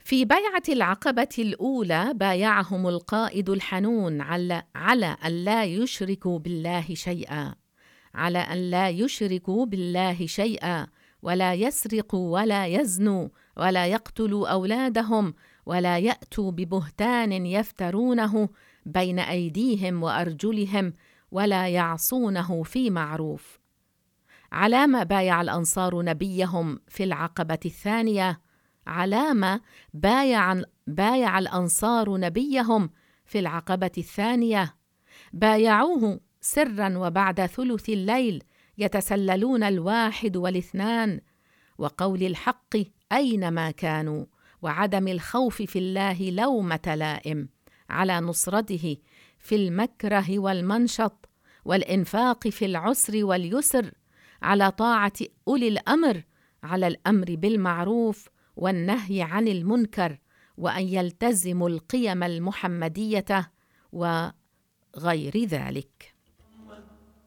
في بيعة العقبة الأولى بايعهم القائد الحنون على أن لا يشركوا بالله شيئا، على أن لا يشركوا بالله شيئا، ولا يسرقوا ولا يزنوا ولا يقتلوا أولادهم، ولا يأتوا ببهتان يفترونه بين أيديهم وأرجلهم، ولا يعصونه في معروف. على ما بايع الأنصار نبيهم في العقبة الثانية؟ على ما بايع الأنصار نبيهم في العقبة الثانية؟ بايعوه سرا وبعد ثلث الليل يتسللون الواحد والاثنان، وقول الحق أينما كانوا، وعدم الخوف في الله لومة لائم، على نصرته في المكره والمنشط، والإنفاق في العسر واليسر، على طاعة أولي الأمر، على الأمر بالمعروف والنهي عن المنكر، وأن يلتزموا القيم المحمدية وغير ذلك.